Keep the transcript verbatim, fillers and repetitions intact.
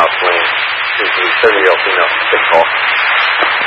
house when she's a thirty-year-old female, big call.